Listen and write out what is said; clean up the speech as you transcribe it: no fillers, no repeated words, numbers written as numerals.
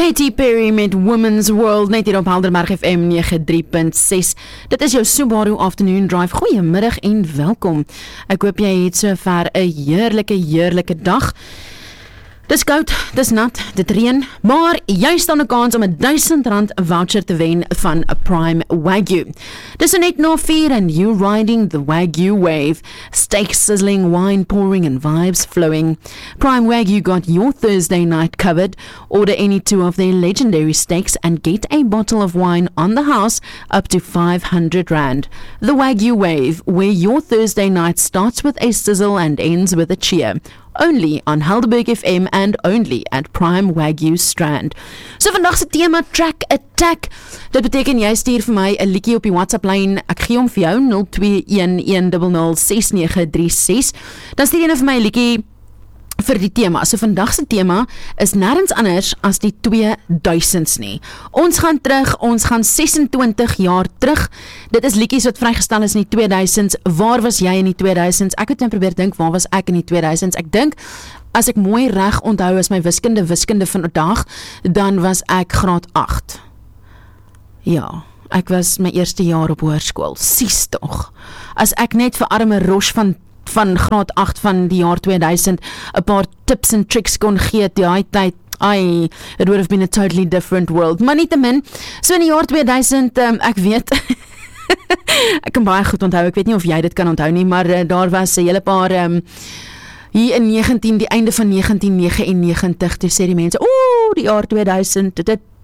Katy Perry met Women's World, net hier op Helderberg FM 93.6. Dit is jou Subaru Afternoon Drive. Goeiemiddag en welkom. Ek hoop jy het sover 'n heerlike dag. Dis koud, dis nat, dit reën, maar jy staan 'n kans om 'n R1000 voucher te wen van 'n Prime Wagyu. Dis net na 4 and you riding the Wagyu wave. Steak sizzling, wine pouring and vibes flowing. Prime Wagyu got your Thursday night covered. Order any two of their legendary steaks and get a bottle of wine on the house up to R500. The Wagyu wave, where your Thursday night starts with a sizzle and ends with a cheer. Only on Helderberg FM and only at Prime Wagyu Strand. So vandag se tema Track Attack. Dit beteken jy stuur vir my 'n liedjie op die WhatsApp lyn. Ek gee hom vir jou 0211006936. Dan stuur jy vir my 'n liedjie vir die tema. So vandag se tema is nêrens anders as die 2000s nie. Ons gaan terug, ons gaan 26 jaar terug. Dit is liedjies wat vrygestel is in die 2000s. Waar was jy in die 2000s? Ek het net probeer dink, waar was ek in die 2000s? Ek dink, as ek mooi reg onthou as my wiskunde van vandag, dan was ek graad 8. Ja, ek was my eerste jaar op hoërskool. Sies tog. As ek net vir arme Rosh van graad 8 van die jaar 2000 'n paar tips en tricks kon gee die tyd, it would have been a totally different world. Maar nietemin, so in die jaar 2000, ek weet, ek kan baie goed onthou, ek weet nie of jy dit kan onthou nie, maar daar was 'n hele paar, hier in die einde van 1999, toe sê die mense, die jaar 2000, dit